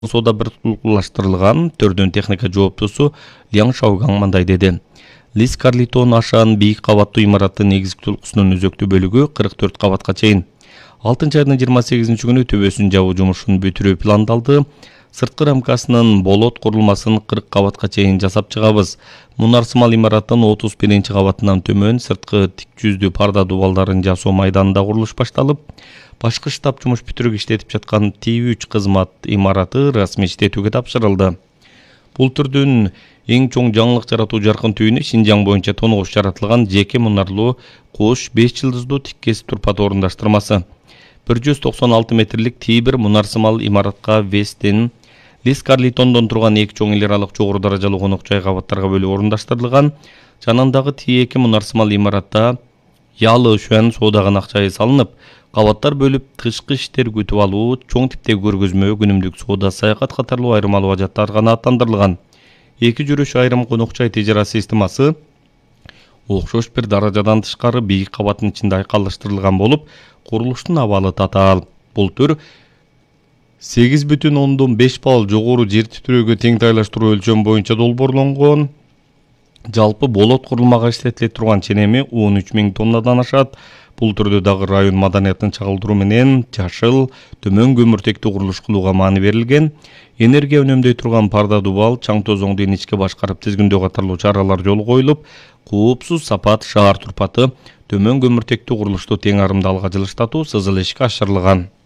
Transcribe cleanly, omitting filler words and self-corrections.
Сода біртұлқылаштырылған төрден техника жооптусу Ляң Шаугаң мындай деди. Лис Карлитон ашан бийик кабаттуу имараттын негизги толкусунун өзөктүү бөлүгү 44 кабатка чейин 6-айдын 28 күнү төбөсүн жабуу жумушун бүтүрүү пландалды. Сырткы рамкасынын болот курулмасын 40 кабатка чейин жасап чыгабыз. Мунарсымал имараттын 31 кабатынан төмөн сырткы тик жүздүү парда дубалдарын жасоо майданында курулуш башталып, башкы штаб жумуш бүтүрүп иштетип жаткан Т3 кызмат имараты расмий иштетүүгө тапшырылды. Бул түрдүн эң чоң жаңылык жаратуу жаркын түйүнү Шинжаң боюнча тонгуш жаратылган жеке мунарлуу кош 5 жылдыздуу тик кесип турпат орундаштырмасы. 196 метрлик Т1 мунарсымал имаратка Вестин Лис Карлитондон турган эки чоң эл аралык жогору даражалуу конок жай кабаттарга бөлүп орундаштырылган. Жанындагы Т2 мунарсымал имаратта Ялы Шуан соодаган акчай салынып, кабаттар бөлүп тышкы иштер күтүп алуу, чоң типтеги көргөзмө, күнүмдүк соода, саякат катарлуу айрым албажаттар гана аттандырылган. Эки жүрүш айрым конок жай тежара системасы окшош бир даражадан тышкары бийик кабаттын ичинде айкалыштырылган болуп, курулуштун абалы татаал. Бул түр 8,5 балл жогору жер титирөөгө тең тайлаштыруу өлчөм боюнча долбоорлонгон. Жалпы болот курулмага иштетиле турган ченеми 13.000 тоннадан ашат. Бул түрдө дагы район маданиятын чагылдыруу менен жашыл, төмөн көмүртектүү курулуш кылууга маани берилген. Энергия үнөмдөй турган парда дубал, чаң тозоңду иничке башкарып тизгиндөө катарлуу чаралар жолго коюлуп, коопсуз сапат шаар турпаты, төмөн көмүртектүү курулушту тең арымдалга жылыштатуу сызыл ишке ашырылган.